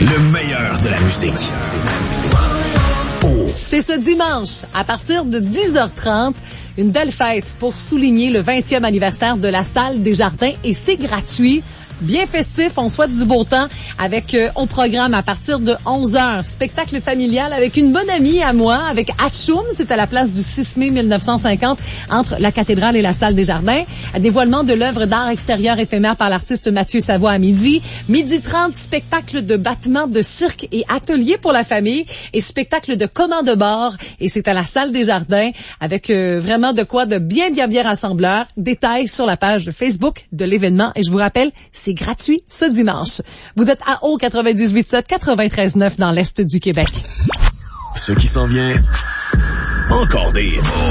Le meilleur de la musique. C'est ce dimanche, à partir de 10h30, une belle fête pour souligner le 20e anniversaire de la Salle des Jardins et c'est gratuit. Bien festif, on souhaite du beau temps avec au programme à partir de 11h, spectacle familial avec une bonne amie à moi, avec Atchoum, c'est à la place du 6 mai 1950, entre la cathédrale et la Salle des Jardins. Dévoilement de l'œuvre d'art extérieur éphémère par l'artiste Mathieu Savoie à midi. 12h30, spectacle de battement de cirque et atelier pour la famille et spectacle de commande de bord et c'est à la Salle des Jardins avec vraiment de quoi de bien rassembleur. Détails sur la page Facebook de l'événement et je vous rappelle, c'est gratuit ce dimanche. Vous êtes à Haut 98.7, 93.9 dans l'Est du Québec. Ce qui s'en vient, encore des hits.